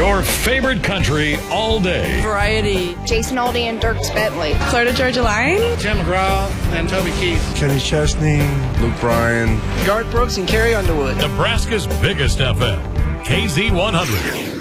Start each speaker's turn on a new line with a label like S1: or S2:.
S1: Your favorite country all day.
S2: Variety.
S3: Jason Aldean and Dierks Bentley.
S2: Florida Georgia Line.
S4: Tim McGraw and Toby Keith.
S5: Kenny Chesney.
S6: Luke Bryan.
S4: Garth Brooks and Carrie Underwood.
S1: Nebraska's biggest FM. KZ100.